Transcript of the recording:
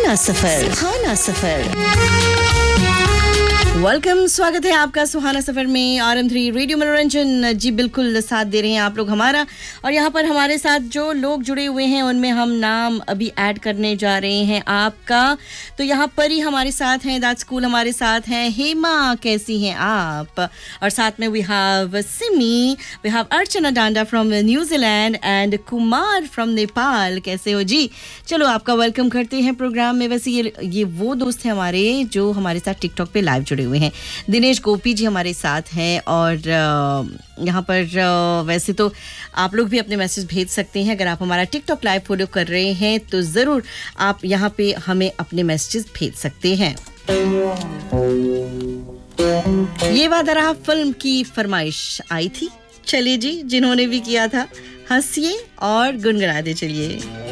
सुहाना सफर welcome, स्वागत है आपका सुहाना सफर में। RM3 रेडियो मनोरंजन जी बिल्कुल साथ दे रहे हैं आप लोग हमारा। और यहाँ पर हमारे साथ जो लोग जुड़े हुए हैं उनमें हम नाम अभी ऐड करने जा रहे हैं आपका। तो यहाँ पर ही हमारे साथ हैं, दैट स्कूल हमारे साथ हैं। हेमा, कैसी हैं आप? और साथ में we have Simi, we have Archana Danda from New Zealand and Kumar from Nepal. कैसे हो जी? चलो आपका वेलकम करते हैं प्रोग्राम में। वैसे ये वो दोस्त हैं हमारे जो हमारे साथ टिकटॉक पे लाइव जुड़े हुए हैं। दिनेश गोपी जी हमारे साथ हैं। और यहाँ पर वैसे तो आप लोग भी अपने मैसेज भेज सकते हैं। अगर आप हमारा टिकटॉक लाइव फॉलो कर रहे हैं तो ज़रूर आप यहाँ पे हमें अपने मैसेजेस भेज सकते हैं। ये वादा रहा फिल्म की फरमाइश आई थी। चलिए जी, जिन्होंने भी किया था हंसिए और गुनगुनाते चलिए।